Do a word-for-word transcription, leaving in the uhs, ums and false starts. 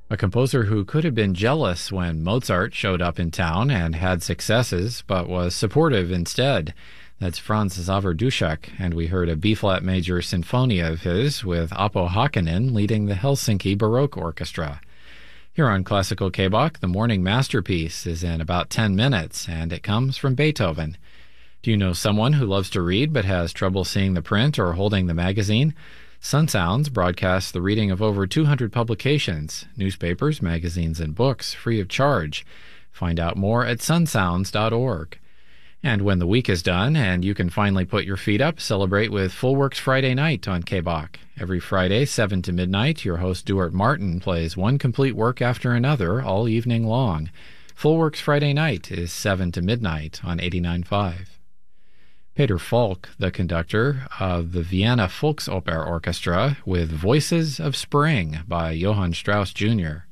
A composer who could have been jealous when Mozart showed up in town and had successes, but was supportive instead. That's Franz Xaver Dušek, and we heard a B-flat major sinfonia of his with Appo Hakkinen leading the Helsinki Baroque Orchestra. Here on Classical K-Bach, the morning masterpiece is in about ten minutes, and it comes from Beethoven. Do you know someone who loves to read but has trouble seeing the print or holding the magazine? Sun Sounds broadcasts the reading of over two hundred publications, newspapers, magazines, and books, free of charge. Find out more at sun sounds dot org. And when the week is done and you can finally put your feet up, celebrate with Full Works Friday Night on K-Bach. Every Friday, seven to midnight, your host Duart Martin plays one complete work after another all evening long. Full Works Friday Night is seven to midnight on eighty-nine point five. Peter Falk, the conductor of the Vienna Volksoper Orchestra with Voices of Spring by Johann Strauss Junior